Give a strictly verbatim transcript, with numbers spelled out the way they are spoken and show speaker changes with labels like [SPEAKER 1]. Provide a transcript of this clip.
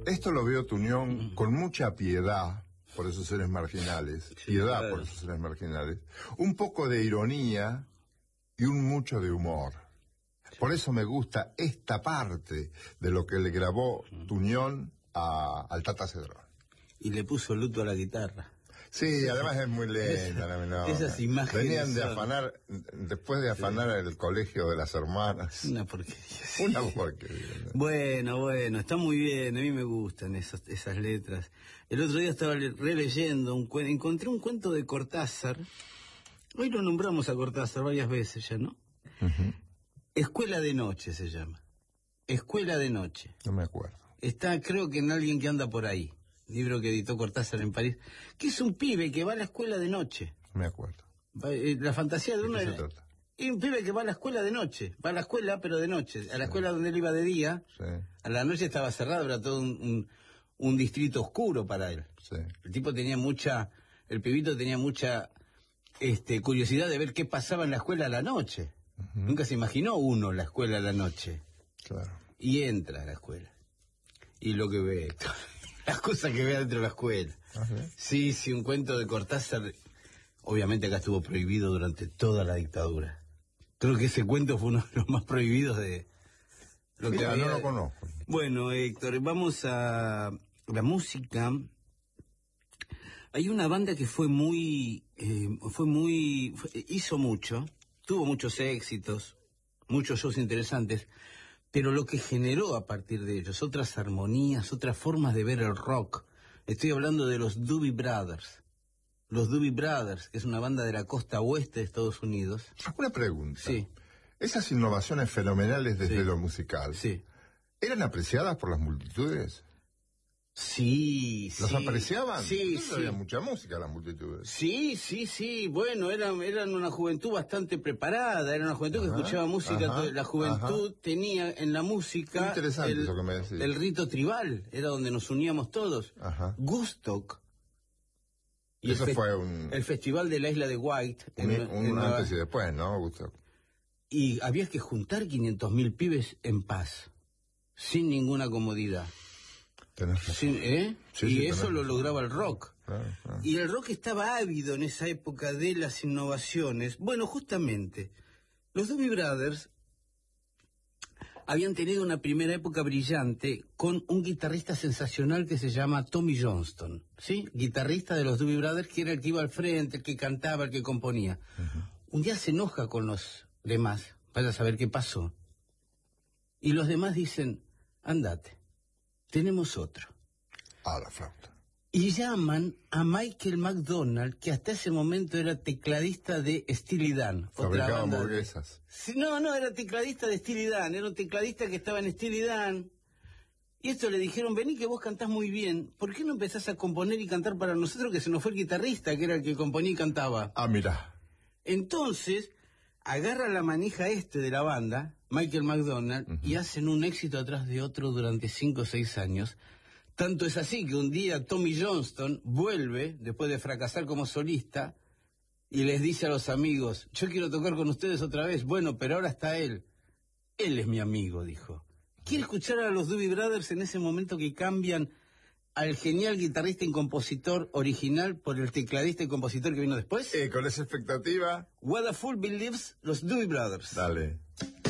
[SPEAKER 1] Esto lo veo Tuñón con mucha piedad por esos seres marginales,
[SPEAKER 2] Sí,
[SPEAKER 1] piedad
[SPEAKER 2] claro.
[SPEAKER 1] por esos seres marginales, un poco de ironía y un mucho de humor. Por eso me gusta esta parte de lo que le grabó Tuñón a, al Tata Cedrón.
[SPEAKER 2] Y le puso luto a la guitarra.
[SPEAKER 1] Sí, además es muy lenta la milonga.
[SPEAKER 2] Esas imágenes
[SPEAKER 1] Venían de
[SPEAKER 2] son-
[SPEAKER 1] afanar, después de afanar el colegio de las hermanas.
[SPEAKER 2] Una porquería. sí.
[SPEAKER 1] Una porquería. ¿no?
[SPEAKER 2] Bueno, bueno, está muy bien, a mí me gustan esas, esas letras. El otro día estaba le- releyendo un cuento, encontré un cuento de Cortázar. Hoy lo nombramos a Cortázar varias veces ya, ¿no?
[SPEAKER 1] Uh-huh.
[SPEAKER 2] Escuela de Noche se llama. Escuela de Noche.
[SPEAKER 1] No me acuerdo.
[SPEAKER 2] Está, creo que en Alguien que anda por ahí. Libro que editó Cortázar en París. Que es un pibe que va a la escuela de noche.
[SPEAKER 1] No me acuerdo.
[SPEAKER 2] Va, eh, La fantasía de
[SPEAKER 1] ¿De
[SPEAKER 2] uno
[SPEAKER 1] qué se
[SPEAKER 2] era-
[SPEAKER 1] trata?
[SPEAKER 2] y un pibe que va a la escuela de noche. Va a la escuela, pero de noche. A la escuela donde él iba de día.
[SPEAKER 1] Sí,
[SPEAKER 2] A la noche estaba cerrado, era todo un, un, un distrito oscuro para él.
[SPEAKER 1] sí.
[SPEAKER 2] El tipo tenía mucha, el pibito tenía mucha este, curiosidad de ver qué pasaba en la escuela a la noche.
[SPEAKER 1] Uh-huh.
[SPEAKER 2] Nunca se imaginó uno la escuela a la noche.
[SPEAKER 1] Claro.
[SPEAKER 2] Y entra a la escuela. Y lo que ve, las cosas que ve dentro de la escuela.
[SPEAKER 1] ¿Ah, sí?
[SPEAKER 2] Sí, sí, un cuento de Cortázar. Obviamente acá estuvo prohibido durante toda la dictadura. Creo que ese cuento fue uno de los más prohibidos de lo que
[SPEAKER 1] Mira,
[SPEAKER 2] había.
[SPEAKER 1] no lo conozco.
[SPEAKER 2] Bueno, Héctor, vamos a la música. Hay una banda que fue muy, eh, fue muy, fue- hizo mucho, tuvo muchos éxitos, muchos shows interesantes, pero lo que generó a partir de ellos, otras armonías, otras formas de ver el rock. Estoy hablando de los Doobie Brothers. Los Doobie Brothers, que es una banda de la costa oeste de Estados Unidos.
[SPEAKER 1] Una pregunta.
[SPEAKER 2] Sí,
[SPEAKER 1] Esas innovaciones fenomenales desde
[SPEAKER 2] Sí.
[SPEAKER 1] lo musical,
[SPEAKER 2] sí.
[SPEAKER 1] ¿eran apreciadas por las multitudes?
[SPEAKER 2] Sí, sí.
[SPEAKER 1] ¿Los apreciaban?
[SPEAKER 2] Sí,
[SPEAKER 1] No
[SPEAKER 2] sí.
[SPEAKER 1] había mucha música las multitudes.
[SPEAKER 2] Sí, sí, sí, bueno, eran, eran una juventud bastante preparada, era una juventud
[SPEAKER 1] Ajá,
[SPEAKER 2] que escuchaba música,
[SPEAKER 1] ajá,
[SPEAKER 2] to- la juventud tenía en la música
[SPEAKER 1] Interesante
[SPEAKER 2] el,
[SPEAKER 1] eso que me decís.
[SPEAKER 2] el rito tribal, era donde nos uníamos todos.
[SPEAKER 1] Ajá.
[SPEAKER 2] Woodstock. Y
[SPEAKER 1] Eso
[SPEAKER 2] el, fe-
[SPEAKER 1] fue un,
[SPEAKER 2] el festival de la isla de White.
[SPEAKER 1] un,
[SPEAKER 2] en-
[SPEAKER 1] un
[SPEAKER 2] en Nueva-
[SPEAKER 1] antes y después, ¿no, Gustavo?
[SPEAKER 2] y había que juntar quinientos mil pibes en paz, sin ninguna comodidad.
[SPEAKER 1] Tenés razón.
[SPEAKER 2] Sin- ¿eh?
[SPEAKER 1] Sí,
[SPEAKER 2] y
[SPEAKER 1] sí,
[SPEAKER 2] eso
[SPEAKER 1] tenés
[SPEAKER 2] lo
[SPEAKER 1] razón.
[SPEAKER 2] lograba el rock.
[SPEAKER 1] Claro, claro.
[SPEAKER 2] Y el rock estaba ávido en esa época de las innovaciones. Bueno, justamente, los Doobie Brothers habían tenido una primera época brillante con un guitarrista sensacional que se llama Tommy Johnston, ¿sí? Guitarrista de los Doobie Brothers, que era el que iba al frente, el que cantaba, el que componía.
[SPEAKER 1] Uh-huh.
[SPEAKER 2] Un día se enoja con los demás, vaya a saber qué pasó. Y los demás dicen, andate, tenemos otro.
[SPEAKER 1] Ah, la flauta.
[SPEAKER 2] Y llaman a Michael McDonald, que hasta ese momento era tecladista de Steely Dan. otra
[SPEAKER 1] Fabricaba
[SPEAKER 2] banda de-
[SPEAKER 1] hamburguesas.
[SPEAKER 2] Sí, no, no, era tecladista de Steely Dan, era un tecladista que estaba en Steely Dan. Y esto le dijeron, vení que vos cantás muy bien, ¿por qué no empezás a componer y cantar para nosotros, que se nos fue el guitarrista, que era el que componía y cantaba?
[SPEAKER 1] Ah, mira.
[SPEAKER 2] Entonces, agarra la manija este de la banda, Michael McDonald,
[SPEAKER 1] Ujú.
[SPEAKER 2] y hacen un éxito atrás de otro durante cinco o seis años. Tanto es así que un día Tommy Johnston vuelve, después de fracasar como solista, y les dice a los amigos, yo quiero tocar con ustedes otra vez. Bueno, pero ahora está él. Él es mi amigo, dijo. ¿Quiere escuchar a los Doobie Brothers en ese momento que cambian al genial guitarrista y compositor original por el tecladista y compositor que vino después?
[SPEAKER 1] Eh, con esa expectativa,
[SPEAKER 2] What a Fool Believes, los Doobie Brothers.
[SPEAKER 1] dale.